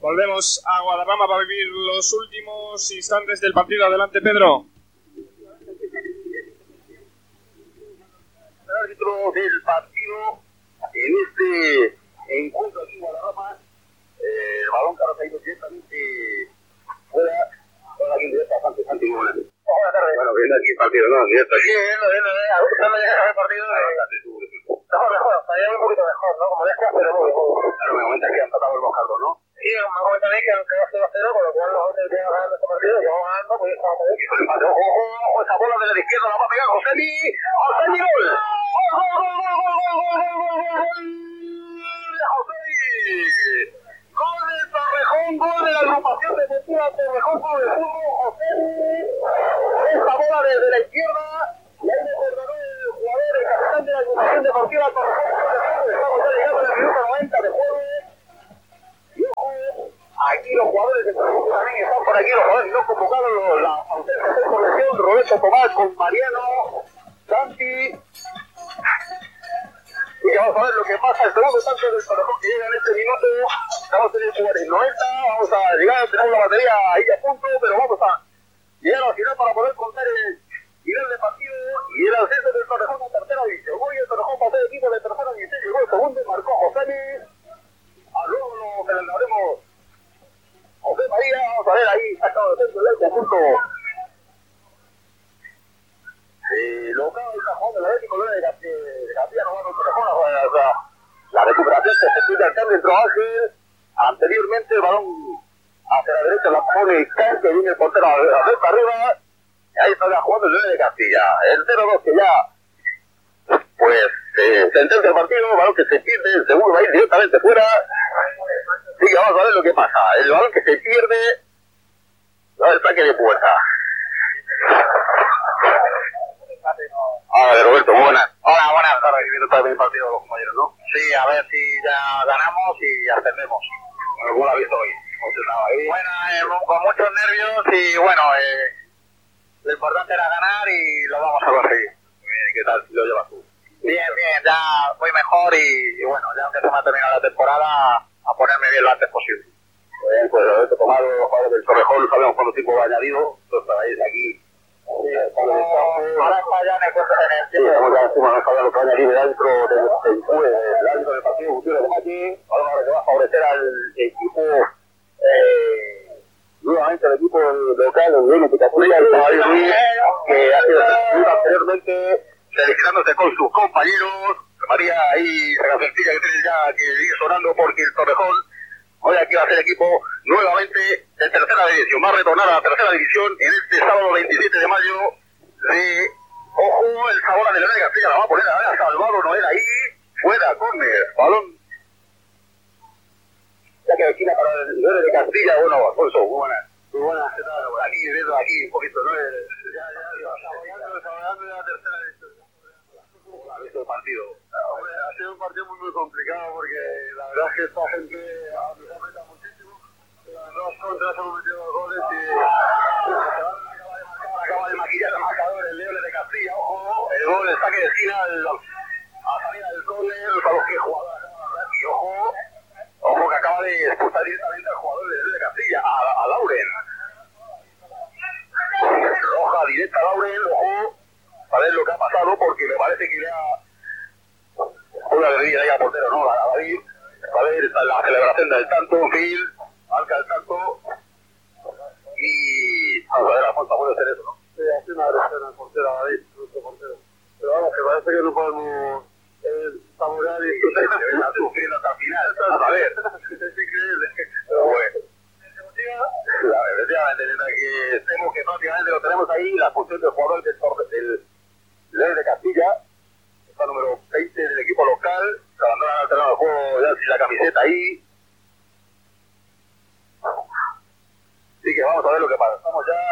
Volvemos a Guadarrama para vivir los últimos instantes del partido. Adelante, Pedro. El árbitro del partido en este encuentro aquí en Guadarrama, el balón que ha caído directamente fuera, con alguien directa bastante buena. Buenas tardes. Bueno, viendo aquí el partido, ¿no? Directo aquí. Sí, viendo, a gusto me deja el partido. Mejor, estaría un poquito mejor, ¿no? Como decías, pero muy bien. Claro, me comentas que han tratado el Bojardo, ¿no? Sí, me comentan ahí que aunque va 0-0, con lo cual nosotros tenemos ganando este partido, que vamos ganando, pues estamos bien. Ojo, esa bola desde la izquierda la va a pegar Josemi. ¡Josemi, gol! ¡Gol del Torrejón! ¡Gol de la agrupación defensiva Torrejón Club de Fútbol! Josemi, esa bola desde la izquierda, y ahí me perdonó el jugador, el capitán de la agrupación deportiva Torrejón Club de Fútbol. Estamos ya llegando al minuto 90 de juego. Aquí los jugadores de Torrejón también están por aquí, los jugadores no convocados, la ausencia de corrección, Roberto Tomás con Mariano, Santi. Y que vamos a ver lo que pasa, el segundo tanto del Torrejón que llega en este minuto. Estamos en el jugar en 90, vamos a llegar, tenemos la batería ahí a punto, pero vamos a llegar al final para poder contar el final del partido y el ascenso del Torrejón a tercera división. Hoy el Torrejón pasó de equipo de tercera división, llegó el segundo, marcó Josemi. Luego lo celebraremos José María, vamos a ver ahí, sacado de centro del conjunto. Local del cajón del Atlético de Castilla, no va a Torrejón, la recuperación que se pide al cambio entró Ángel. Anteriormente el balón hacia la derecha la pone Can, que viene el portero a ver para arriba. Y ahí está ya jugando el León de Castilla. El 0-2 que ya, pues, sentencia el partido, balón que se pierde, el segundo va a ir directamente fuera. Sí, que vamos a ver lo que pasa. El balón que se pierde, va el saque de puerta. Hola, Roberto, muy buenas. Hola, buenas tardes. Viendo también el partido de los compañeros, ¿no? Sí, a ver si ya ganamos y ascendemos. Bueno, ¿cómo lo has visto hoy? Bueno, con muchos nervios y bueno, lo importante era ganar y lo vamos a conseguir. Bien, ¿qué tal lo llevas tú? Bien, ya voy mejor y bueno, ya aunque se me ha terminado la temporada, a ponerme bien lo antes posible. Bien, pues Roberto Tomás, los jugadores del Torrejón, sabemos cuánto tiempo va añadido, entonces estáis aquí. Ahora está ya en el estamos ya encima, no sabía lo que va a añadir el árbitro del partido Gutiérrez de Maki. Ahora que va a favorecer al equipo, nuevamente el equipo local, el León de Castilla, el Caballo Ruiz, que ha sido anteriormente felicitándose con sus compañeros. María ahí, la sencilla que tiene ya que sigue sonando porque el Torrejón hoy aquí va a ser equipo nuevamente de tercera división. Va a retornar a la tercera división en este sábado 27 de mayo de... Ojo, el Sabora de León de Castilla la va a poner a Salvador Noel ahí, fuera, córner, balón. Ya que esquina para el León de Castilla, bueno, Alfonso, muy buenas. Muy buenas, ¿qué tal? Aquí, viendo aquí un poquito, ¿no? Saboreando la tercera división. ¿Cómo ha visto el partido? Ha sido un partido muy complicado porque la verdad es que esta gente nos aprieta muchísimo. Las dos contras hemos metido los goles y acaba de maquillar el marcador el León de Castilla. Ojo, el gol, el saque de esquina a salida del córner, para los que jugador acaba de y ojo que acaba de expulsar directamente al jugador del León de Castilla, a Lauren. Roja directa a Lauren, ojo, a ver lo que ha pasado porque me parece que le ha una bebida ahí al portero, ¿no? A David, a ver la celebración del tanto, en fin, marca el tanto y vamos a ver, Alfonso puede hacer eso, ¿no? Sí, hace una agresión al portero, a David, nuestro portero. Pero vamos, que parece que no podemos saborear y está sufriendo hasta el final. A ver, es increíble. Pero bueno. Efectivamente, que tenemos que prácticamente lo tenemos ahí, la función del jugador del León de Castilla, está número 20 del equipo local, se abandona al terreno de juego ya sin la camiseta ahí. Así que vamos a ver lo que pasa. Estamos ya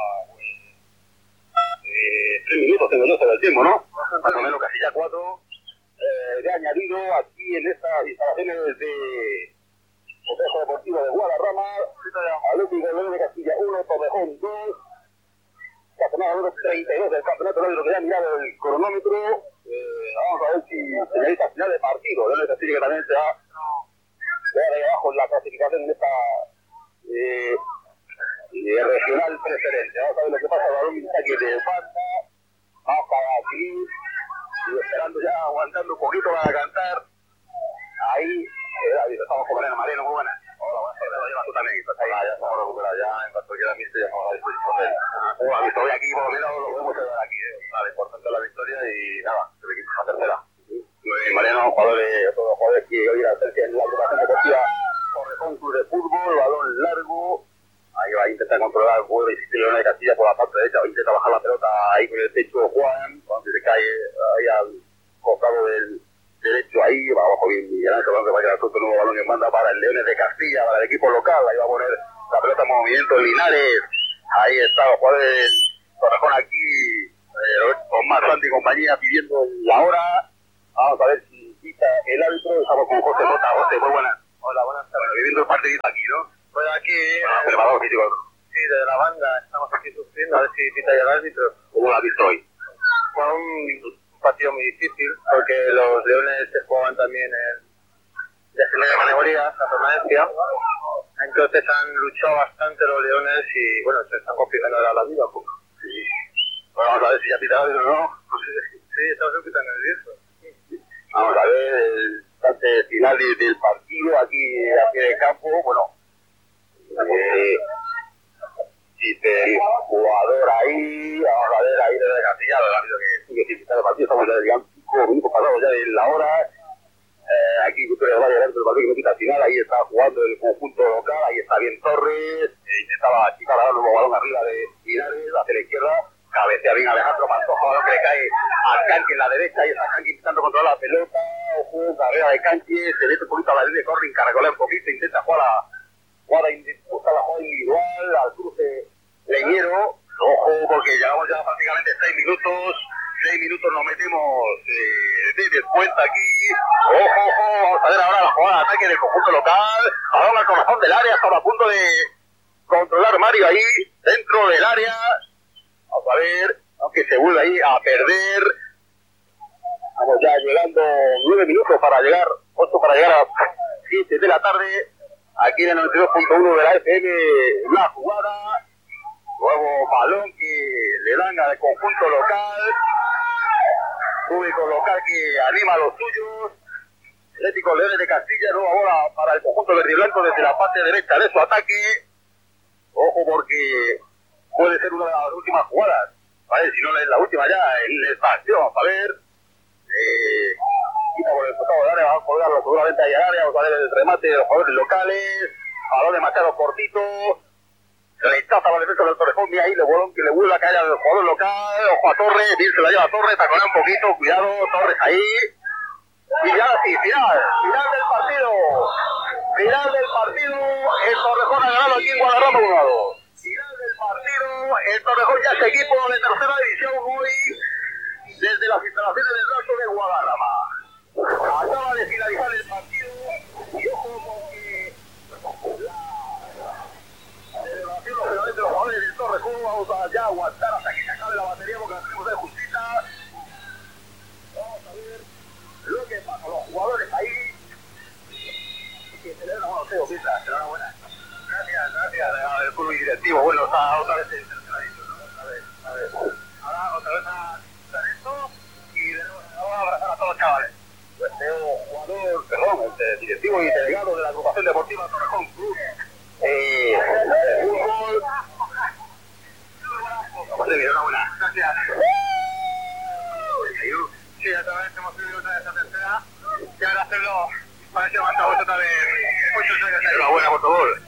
3 minutos tengo yo sobre el tiempo, ¿no? Más o menos casi ya 4 de añadido aquí en estas instalaciones de Consejo Deportivo de Guadarrama. Atlético León de Castilla 1, Torrejón 2. Campeonato número 32 del campeonato, lo que ya ha mirado el cronómetro. Vamos a ver si señalita final de partido. León de Castilla que también se va ahí abajo con la clasificación en esta regional preferente. Vamos a ver lo que pasa. El balón está aquí de falta. Vamos para aquí. Y esperando ya, aguantando un poquito para cantar. Ahí, estamos con Mariano, muy buena. Hola, buenas tardes, lo llevas tú también. Ahí, ya estamos recuperados, ya en cuanto quiera mi ya vamos a disposición de él. La victoria aquí, por lo menos lo podemos celebrar aquí. Vale, importante la victoria y nada, el equipo es la tercera. Mariano, todos los jugadores que hoy a hacer en la agrupación deportiva Torrejón Club de Fútbol, balón largo. Ahí va a intentar controlar el juego de Leona de Castilla por la parte derecha, va a intentar bajar la pelota ahí con el pecho Juan, cuando se cae ahí al costado del derecho, ahí va abajo bien Miguel Ángel, donde va a quedar otro nuevo balón que manda para el Leones de Castilla, para el equipo local. Ahí va a poner la pelota en movimiento Linares. Ahí está los jugadores del Torrejón aquí, con más Santi y compañía pidiendo la hora. Vamos a ver si quita el árbitro. Estamos con José Mota. José, muy buenas. Hola, buenas tardes. Bueno, viviendo el partidito aquí, ¿no? Pues aquí, preparador físico. Sí, de la banda, estamos aquí sufriendo, a ver si quita ya el árbitro. ¿Cómo lo has visto hoy? Fue un partido muy difícil, porque los Leones se jugaban también en descendencia de categoría, la permanencia. Entonces han luchado bastante los Leones y, bueno, se están complicando ahora la vida un poco. Sí. Bueno, vamos a ver si ya pita el árbitro, ¿no? Sí, estamos un poquito nerviosos. Vamos a ver el instante final del partido aquí de campo. Bueno, dice el jugador ahí, vamos a ver ahí desde Castilla, el árbitro que sigue sin quitar el partido. Estamos ya, digamos, 5 minutos pasados ya de la hora. Aquí Cultura va llegando el partido que no quita al final. Ahí está jugando el conjunto local, ahí está bien Torres, intentaba achicar ahora el nuevo balón arriba de Linares hacia la izquierda. Cabecea bien Alejandro Pantoja, balón que le cae al Canqui en la derecha, y está Canqui intentando controlar la pelota. Ojo, carrera de Canqui, se mete un poquito a la línea de corre, caracolea un poquito, intenta buscar la jugada individual al cruce Leñero. Ojo, porque llevamos ya prácticamente 6 minutos. 6 minutos nos metemos de descuenta aquí. Ojo, vamos a ver ahora la jugada de ataque del conjunto local. Balón al corazón del área, estaba a punto de controlar Mario ahí, dentro del área. Vamos a ver, aunque se vuelve ahí a perder. Estamos ya llegando 9 minutos para llegar, 8 para llegar a 7 de la tarde. Aquí en el 92.1 de la FM, la jugada. Nuevo balón que le dan al conjunto local. Público local que anima a los suyos. Atlético Leones de Castilla, nueva bola para el conjunto verde y blanco desde la parte derecha de su ataque. Ojo, porque puede ser una de las últimas jugadas, ¿vale? Si no es la última ya en esta acción. Vamos a ver. Quita por el costado del área, vamos a colgarlo seguramente ahí al área. Vamos a ver el remate de los jugadores locales. Balón demasiado cortito. Rechaza la defensa del Torrejón. Mira ahí el bolón que le vuelve a caer al jugador local. Ojo a Torres, bien se la lleva a Torres, taconea un poquito. Cuidado, Torres ahí. Y ya sí, final del partido. Final del partido. El Torrejón ha ganado aquí en Guadarrama 1-2. Final del partido. El Torrejón ya es equipo de tercera división hoy desde las instalaciones del Raso de Guadarrama. Acaba de finalizar el partido y ojo porque la celebración lógicamente de los jugadores del Torrejón. Vamos a ya aguantar hasta que se acabe la batería porque la tenemos de justita. Vamos a ver lo que pasa, los jugadores ahí que celebran, bueno, Teo Pita, enhorabuena. Gracias, el club directivo, bueno, está otra vez en tercera división, ¿no? A ver, ahora otra vez a hacer esto y vamos a abrazar a todos los chavales. Pues Teo, jugador, perdón, el directivo y delegado de la agrupación deportiva Torrejón Club de fútbol. Vamos a ver, enhorabuena. Gracias. Sí, otra vez hemos subido otra vez a tercera. Y ahora hacerlo para ese levantado otra vez 8 años. Enhorabuena, por favor.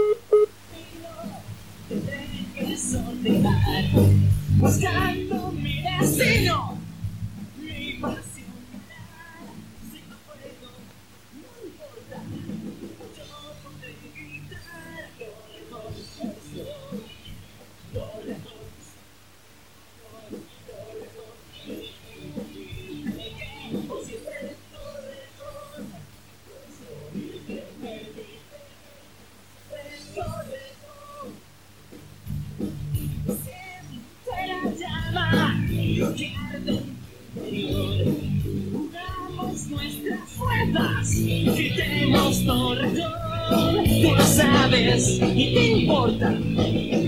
Buscando mi destino, mi pasión, si no puedo, no importa. Tú lo sabes y te importa.